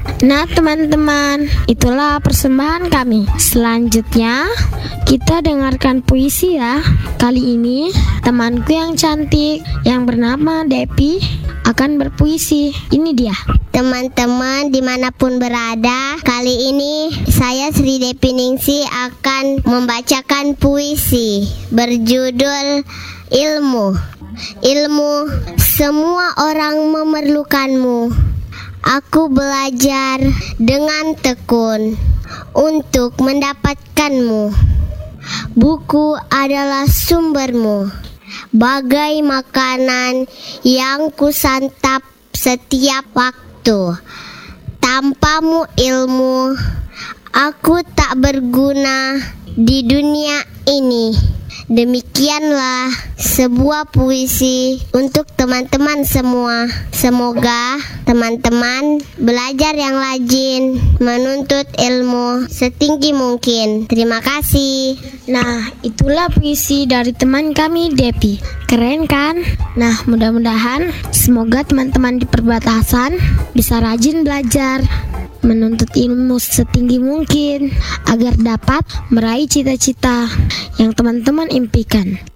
Nah teman-teman, itulah persembahan kami. Selanjutnya kita dengarkan puisi ya. Kali ini temanku yang cantik yang bernama Depi akan berpuisi. Ini dia. Teman-teman dimanapun berada, kali ini saya Sri Depi Ningsi akan membacakan puisi berjudul Ilmu. Ilmu, semua orang memerlukanmu. Aku belajar dengan tekun untuk mendapatkanmu. Buku adalah sumbermu, bagai makanan yang kusantap setiap waktu. Tanpamu ilmu, aku tak berguna di dunia ini. Demikianlah sebuah puisi untuk teman-teman semua. Semoga teman-teman belajar yang rajin, menuntut ilmu setinggi mungkin. Terima kasih. Nah, itulah puisi dari teman kami Depi. Keren kan? Nah, mudah-mudahan semoga teman-teman di perbatasan bisa rajin belajar, menuntut ilmu setinggi mungkin agar dapat meraih cita-cita yang teman-teman impikan.